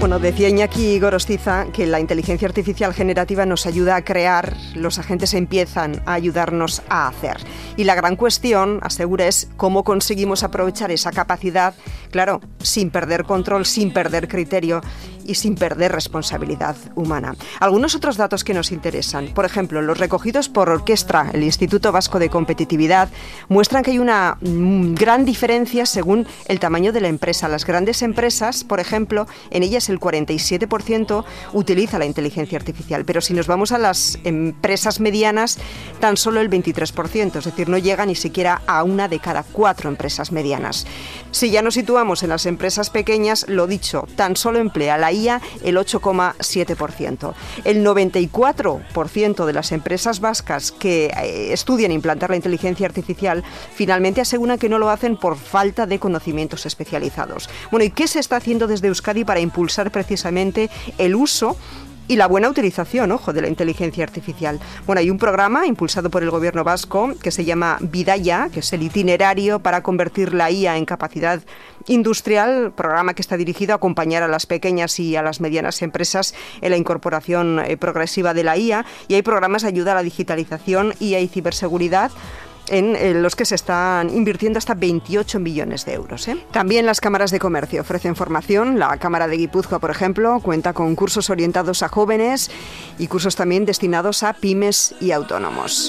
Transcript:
Bueno, decía Iñaki Gorostiza que la inteligencia artificial generativa nos ayuda a crear, los agentes empiezan a ayudarnos a hacer. Y la gran cuestión, asegura, es cómo conseguimos aprovechar esa capacidad, claro, sin perder control, sin perder criterio y sin perder responsabilidad humana. Algunos otros datos que nos interesan, por ejemplo, los recogidos por Orquestra, el Instituto Vasco de Competitividad, muestran que hay una gran diferencia según el tamaño de la empresa. Las grandes empresas, por ejemplo, en ellas el 47% utiliza la inteligencia artificial, pero si nos vamos a las empresas medianas, tan solo el 23%, es decir, no llega ni siquiera a una de cada 4 empresas medianas. Si ya nos situamos en las empresas pequeñas, lo dicho, tan solo emplea la IA el 8,7%. El 94% de las empresas vascas que estudian implantar la inteligencia artificial finalmente aseguran que no lo hacen por falta de conocimientos especializados. Bueno, ¿y qué se está haciendo desde Euskadi para impulsar precisamente el uso y la buena utilización, ojo, de la inteligencia artificial? Bueno, hay un programa impulsado por el gobierno vasco que se llama Bidaia, que es el itinerario para convertir la IA en capacidad industrial, programa que está dirigido a acompañar a las pequeñas y a las medianas empresas en la incorporación progresiva de la IA, y hay programas de ayuda a la digitalización, IA y ciberseguridad, en los que se están invirtiendo hasta 28 millones de euros. También las cámaras de comercio ofrecen formación. La Cámara de Guipúzcoa, por ejemplo, cuenta con cursos orientados a jóvenes y cursos también destinados a pymes y autónomos.